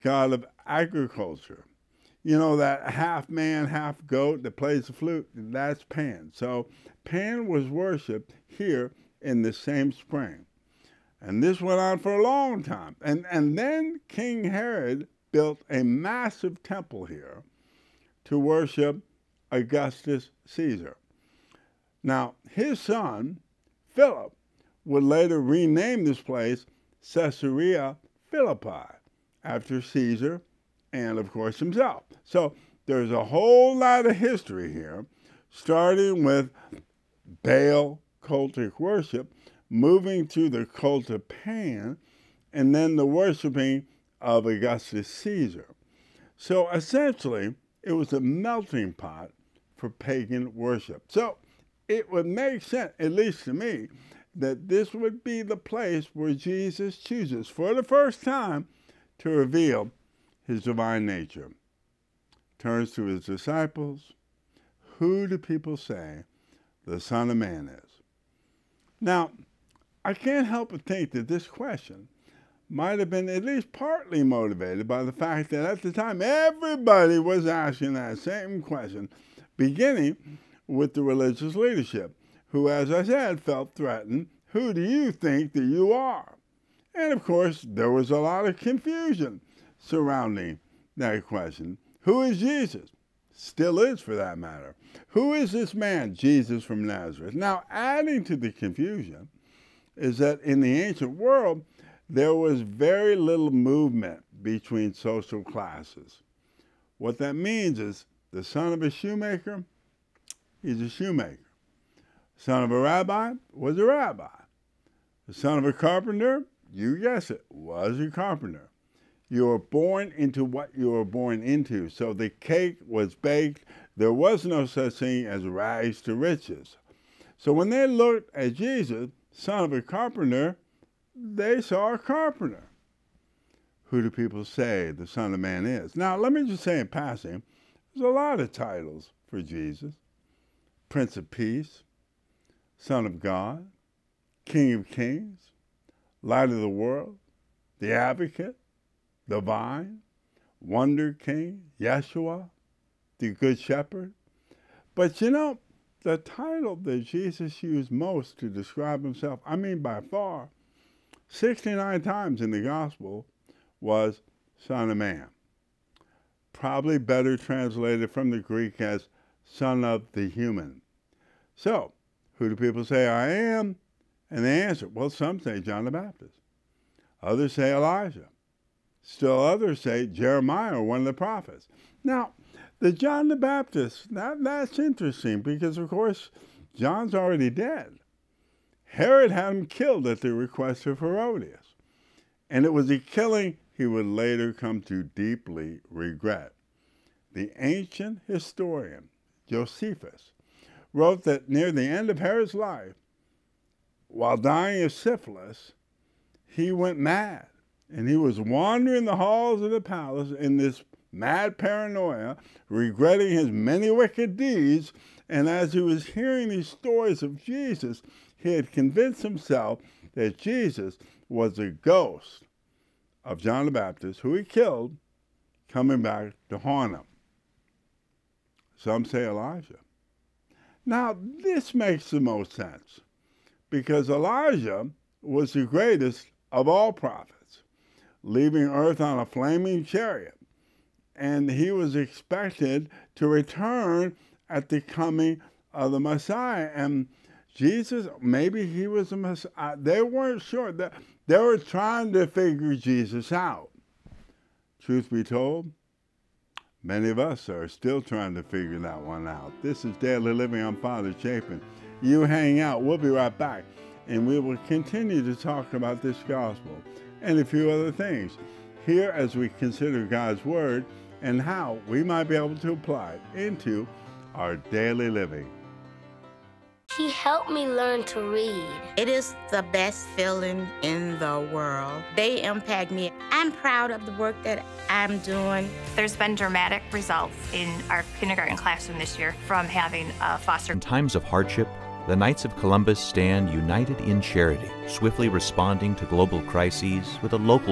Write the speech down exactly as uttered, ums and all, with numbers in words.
god of agriculture. You know, that half man, half goat that plays the flute, that's Pan. So Pan was worshipped here in the same spring. And this went on for a long time. And, and then King Herod built a massive temple here to worship Augustus Caesar. Now, his son, Philip, would later rename this place Caesarea Philippi, after Caesar and, of course, himself. So there's a whole lot of history here, starting with Baal cultic worship, moving to the cult of Pan, and then the worshiping of Augustus Caesar. So essentially, it was a melting pot for pagan worship. So it would make sense, at least to me, that this would be the place where Jesus chooses, for the first time, to reveal his divine nature. Turns to his disciples. Who do people say the Son of Man is? Now, I can't help but think that this question might have been at least partly motivated by the fact that at the time everybody was asking that same question, beginning with the religious leadership, who, as I said, felt threatened. Who do you think that you are? And of course, there was a lot of confusion surrounding that question. Who is Jesus? Still is, for that matter. Who is this man, Jesus from Nazareth? Now, adding to the confusion is that in the ancient world, there was very little movement between social classes. What that means is the son of a shoemaker, he's a shoemaker. Son of a rabbi was a rabbi. The son of a carpenter, you guess it, was a carpenter. You were born into what you were born into. So the cake was baked. There was no such thing as rags to riches. So when they looked at Jesus, son of a carpenter, they saw a carpenter. Who do people say the Son of Man is? Now, let me just say in passing, there's a lot of titles for Jesus. Prince of Peace, Son of God, King of Kings, Light of the World, the Advocate, the Vine, Wonder King, Yeshua, the Good Shepherd. But you know, the title that Jesus used most to describe himself, I mean by far, sixty-nine times in the Gospel, was Son of Man. Probably better translated from the Greek as Son of the Human. So, who do people say I am? And they answer, well, some say John the Baptist. Others say Elijah. Still others say Jeremiah or one of the prophets. Now, the John the Baptist, that, that's interesting because, of course, John's already dead. Herod had him killed at the request of Herodias. And it was a killing he would later come to deeply regret. The ancient historian, Josephus, wrote that near the end of Herod's life, while dying of syphilis, he went mad. And he was wandering the halls of the palace in this mad paranoia, regretting his many wicked deeds. And as he was hearing these stories of Jesus, he had convinced himself that Jesus was a ghost of John the Baptist, who he killed, coming back to haunt him. Some say Elijah. Now, this makes the most sense, because Elijah was the greatest of all prophets, leaving earth on a flaming chariot, and he was expected to return at the coming of the Messiah. And Jesus, maybe he was a Messiah. They weren't sure. They were trying to figure Jesus out. Truth be told, many of us are still trying to figure that one out. This is Daily Living. I'm Father Chapin. You hang out. We'll be right back, and we will continue to talk about this gospel and a few other things here as we consider God's Word and how we might be able to apply it into our daily living. He helped me learn to read. It is the best feeling in the world. They impact me. I'm proud of the work that I'm doing. There's been dramatic results in our kindergarten classroom this year from having a foster. In times of hardship, the Knights of Columbus stand united in charity, swiftly responding to global crises with a local